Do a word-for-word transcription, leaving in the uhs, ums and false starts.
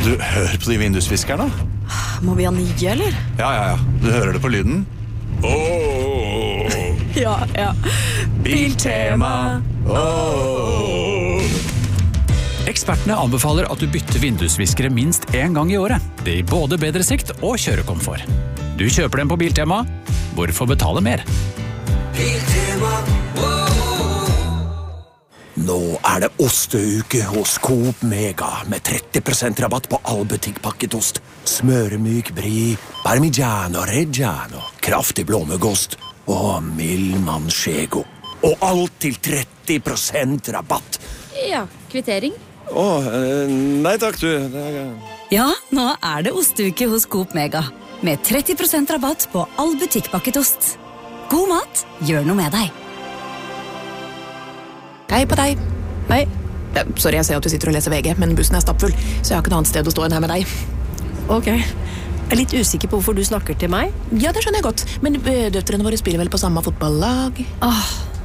Du, hør på de vindusviskerne. Må vi ha nye, eller? Ja, ja, ja. Du hører det på lyden. Åh! Ja, ja. Biltema! Åh! Ekspertene anbefaler at du bytter vindusviskere minst en gang i året. Det gir både bedre sikt og kjørekomfort. Du kjøper dem på Biltema. Hvorfor betale mer? Biltema. Nå er det osteuke hos Coop Mega med tretti prosent rabatt på all butikkpakket ost. Smøremyk brie, parmigiano reggiano, kraftig blåmuggost og mild manchego. Og alt til tretti prosent rabatt. Ja, kvittering. Åh, nei takk du. Ja, nå er det osteuke hos Coop Mega. Med tretti prosent rabatt på all butikkpakket ost. God mat, gjør noe med deg. Hei på deg. Hei. Sorry, jeg ser at du sitter og leser V G, men bussen er stappfull, så jeg har ikke noe annet sted å stå enn her med deg. Ok. Jeg er litt usikker på hvorfor du snakker til meg. Ja, det skjønner jeg godt, men døtrene våre spiller vel på samme fotballag? Åh,